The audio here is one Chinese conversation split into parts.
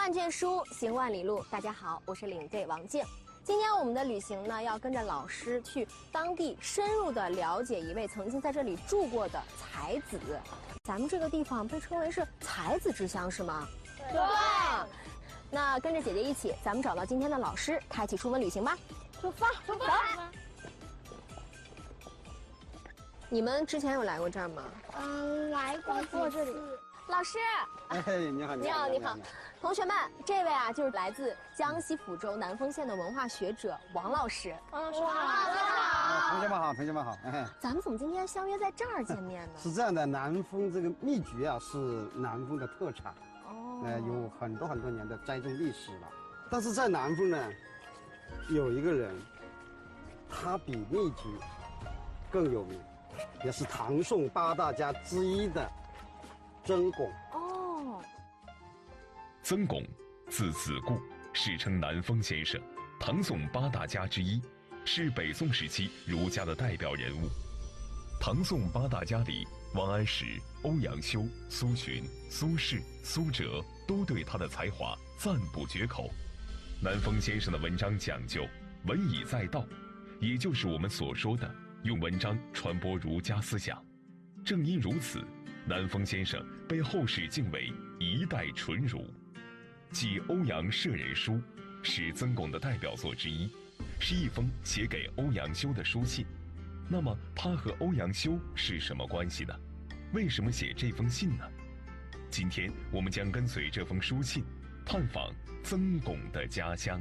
万卷书，行万里路。大家好，我是领队王静。今天我们的旅行呢，要跟着老师去当地深入的了解一位曾经在这里住过的才子。咱们这个地方被称为是才子之乡，是吗？对。那跟着姐姐一起，咱们找到今天的老师，开启出门旅行吧。出发，走。你们之前有来过这儿吗？ 来过这里。 老师， 哎，你好， 你好，同学们，这位啊就是来自江西抚州南丰县的文化学者王老师。 王老师好， 同学们好，同学们好。 咱们怎么今天相约在这儿见面呢？ 是这样的，南丰这个蜜橘啊是南丰的特产，有很多年的栽种历史了。但是在南丰呢，有一个人，他比蜜橘更有名，也是唐宋八大家之一的曾巩。 曾巩，字子固，世称南丰先生，唐宋八大家之一，是北宋时期儒家的代表人物。唐宋八大家里，王安石、欧阳修、苏洵、苏轼、苏辙都对他的才华赞不绝口。南丰先生的文章讲究文以载道，也就是我们所说的用文章传播儒家思想。正因如此，南丰先生被后世敬为一代纯儒。继欧阳舍人书是曾巩的代表作之一，是一封写给欧阳修的书信。那么他和欧阳修是什么关系呢？为什么写这封信呢？今天我们将跟随这封书信，探访曾巩的家乡。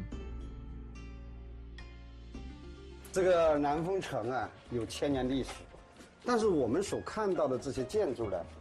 这个南丰城啊，有1000年历史，但是我们所看到的这些建筑呢，